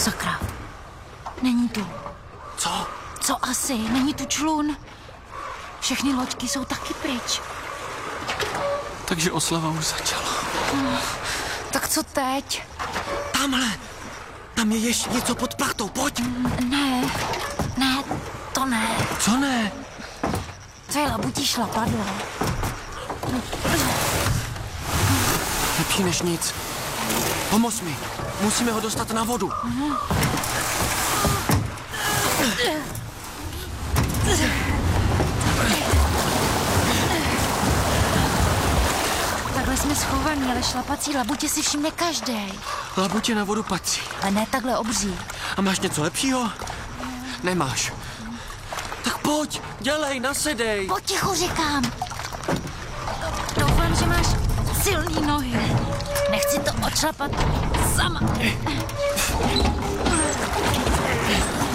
sakra. Není tu. Co? Co asi? Není tu člun. Všechny loďky jsou taky pryč. Takže oslava už začala. Tak co teď? Tamhle! Tam je ještě něco pod plachtou, pojď! Ne, to ne. Co ne? To je labutí šlapadlo. Lepší než nic. Pomoz mi. Musíme ho dostat na vodu. Takhle jsme schovaní, ale šlapací labutě si všimne každý. Labutě na vodu patří. A ne takhle obří. A máš něco lepšího? Nemáš. Tak pojď, dělej, nasedej. Potichu říkám. Doufám, že máš silný nohy. Nechci to odšlapat sama.